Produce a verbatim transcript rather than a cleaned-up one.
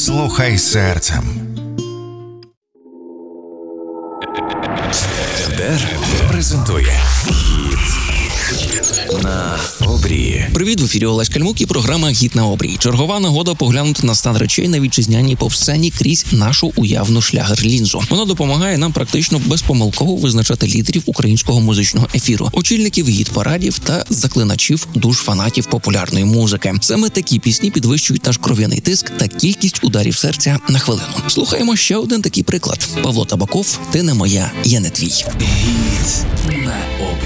Слухай серцем. ЕТЕР презентує «Гіт на обрії». Привіт, в ефірі Олесь Кальмук і програма «Гіт на обрії». Чергова нагода поглянути на стан речей на вітчизняній поп-сцені крізь нашу уявну шлягер-лінзу. Вона допомагає нам практично безпомилково визначати лідерів українського музичного ефіру, очільників гіт-парадів та заклиначів душ фанатів популярної музики. Саме такі пісні підвищують наш кров'яний тиск та кількість ударів серця на хвилину. Слухаємо ще один такий приклад. Павло Табаков «Ти не моя, я не твій». «Гіт на обрії».